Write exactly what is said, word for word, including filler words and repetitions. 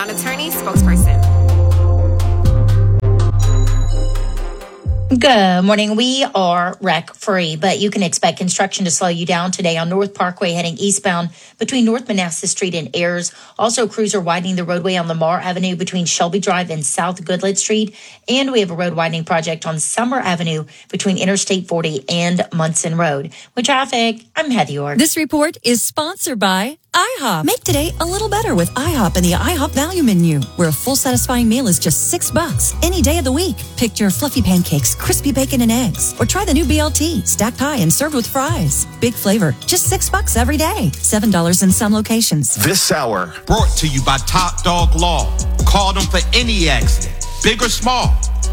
non-attorney spokesperson. Good morning. We are wreck-free, but you can expect construction to slow you down today on North Parkway heading eastbound between North Manassas Street and Ayers. Also, crews are widening the roadway on Lamar Avenue between Shelby Drive and South Goodlet Street. And we have a road widening project on Summer Avenue between Interstate forty and Munson Road. With traffic, I'm Heather York. This report is sponsored by IHOP. Make today a little better with IHOP and the IHOP value menu, where a full satisfying meal is just six bucks any day of the week. Pick your fluffy pancakes, crispy bacon and eggs, or try the new B L T, stacked high and served with fries. Big flavor, just six bucks every day. Seven dollars in some locations. This hour brought to you by Top Dog Law. Call them for any accident, big or small.